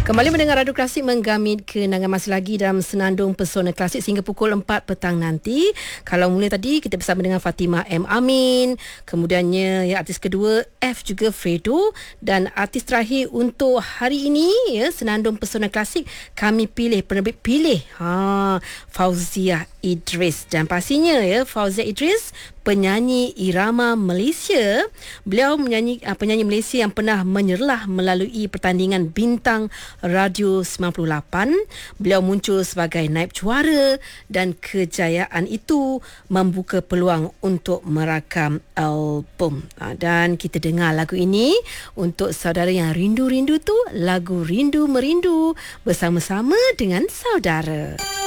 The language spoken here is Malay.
Kembali mendengar Radio Klasik menggamit kenangan masih lagi dalam Senandung Pesona Klasik sehingga pukul 4 petang nanti. Kalau mula tadi kita bersama dengan Fatimah M. Amin, kemudiannya ya artis kedua F juga Fredo, dan artis terakhir untuk hari ini ya Senandung Pesona Klasik kami pilih, penerbit pilih Fauzia Idris. Dan pastinya ya Fauzia Idris penyanyi irama Malaysia. Beliau penyanyi Malaysia yang pernah menyerlah melalui pertandingan Bintang Radio 98. Beliau muncul sebagai naib juara dan kejayaan itu membuka peluang untuk merakam album. Dan kita dengar lagu ini untuk saudara yang rindu-rindu tu, lagu Rindu Merindu bersama-sama dengan saudara.